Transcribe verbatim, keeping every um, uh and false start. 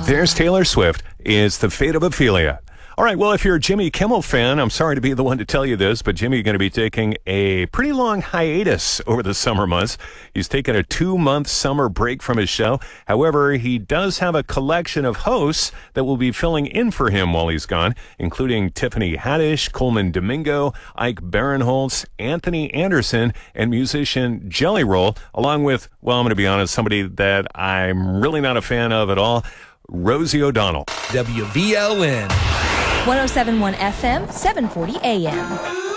There's Taylor Swift. It's The Fate of Ophelia. All right, well, if you're a Jimmy Kimmel fan, I'm sorry to be the one to tell you this, but Jimmy's going to be taking a pretty long hiatus over the summer months. He's taking a two-month summer break from his show. However, he does have a collection of hosts that will be filling in for him while he's gone, including Tiffany Haddish, Coleman Domingo, Ike Barinholtz, Anthony Anderson, and musician Jelly Roll, along with, well, I'm going to be honest, somebody that I'm really not a fan of at all, Rosie O'Donnell. W V L N. one oh seven point one F M, seven forty A M.